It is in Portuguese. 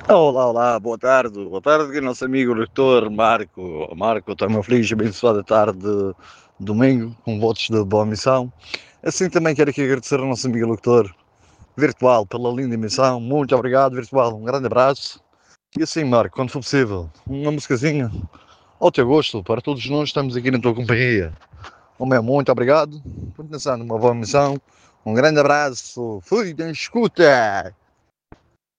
Olá, olá, boa tarde. Boa tarde, aqui nosso amigo leitor Marco. Marco, está uma feliz e abençoada tarde de domingo, com votos de boa missão. Assim também quero aqui agradecer ao nosso amigo leitor virtual pela linda emissão. Muito obrigado, virtual. Um grande abraço. E assim, Marco, quando for possível, uma musicazinha ao teu gosto, para todos nós estamos aqui na tua companhia. Oh, meu, muito obrigado. Continuação de uma boa missão. Um grande abraço. Fui, escuta!